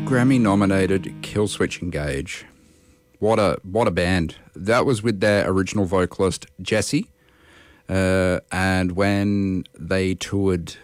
Grammy-nominated Killswitch Engage. What a band. That was with their original vocalist, Jesse. And when they toured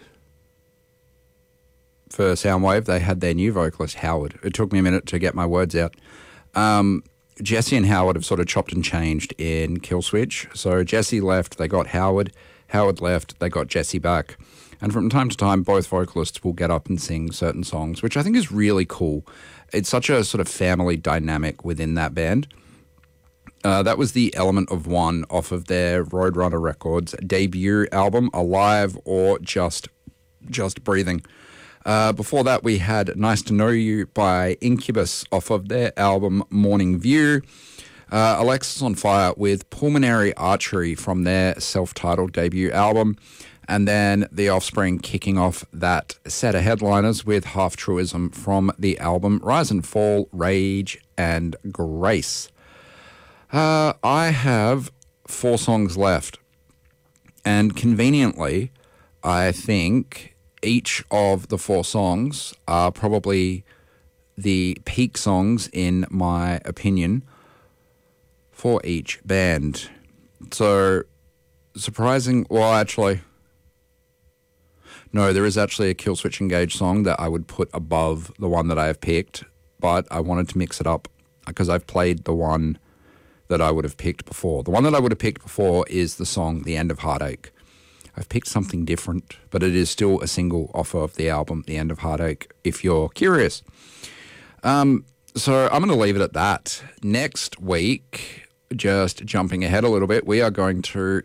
for Soundwave, they had their new vocalist, Howard. It took me a minute to get my words out. Jesse and Howard have sort of chopped and changed in Killswitch. So Jesse left, they got Howard. Howard left, they got Jesse back. And from time to time, both vocalists will get up and sing certain songs, which I think is really cool. It's such a sort of family dynamic within that band. That was the Element of One off of their Roadrunner Records debut album, Alive or Just Breathing. Before that, we had Nice to Know You by Incubus off of their album Morning View. Alexis on Fire with Pulmonary Archery from their self-titled debut album. And then The Offspring kicking off that set of headliners with Half Truism from the album Rise and Fall, Rage and Grace. I have 4 songs left. And conveniently, I think each of the 4 songs are probably the peak songs, in my opinion, for each band. So, no, there is actually a Killswitch Engage song that I would put above the one that I have picked, but I wanted to mix it up because I've played the one that I would have picked before. The one that I would have picked before is the song The End of Heartache. I've picked something different, but it is still a single off of the album The End of Heartache, if you're curious. So I'm going to leave it at that. Next week, just jumping ahead a little bit, we are going to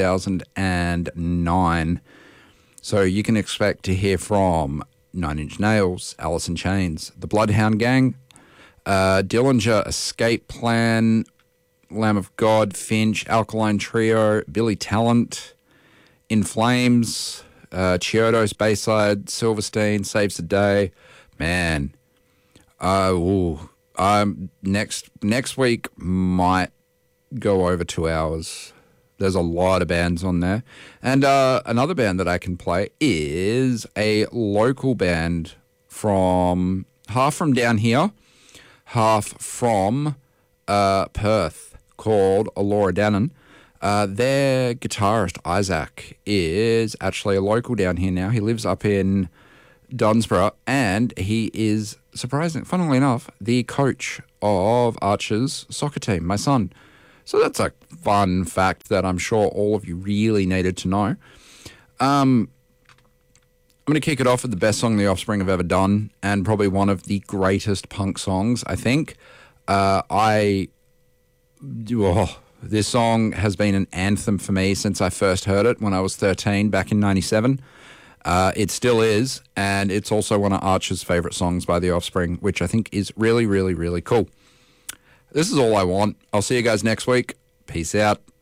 2009. So you can expect to hear from Nine Inch Nails, Alice in Chains, The Bloodhound Gang, Dillinger, Escape Plan, Lamb of God, Finch, Alkaline Trio, Billy Talent, In Flames, Chiodo's Bayside, Silverstein, Saves the Day. Man, next week might go over 2 hours. There's a lot of bands on there. And another band that I can play is a local band from half from down here, half from Perth, called Alora Dannon. Their guitarist, Isaac, is actually a local down here now. He lives up in Dunsborough, and he is, funnily enough, the coach of Archer's soccer team, my son. So that's a fun fact that I'm sure all of you really needed to know. I'm going to kick it off with the best song The Offspring have ever done, and probably one of the greatest punk songs, I think. This song has been an anthem for me since I first heard it when I was 13 back in 97. It still is, and it's also one of Archer's favourite songs by The Offspring, which I think is really, really, really cool. This is all I want. I'll see you guys next week. Peace out.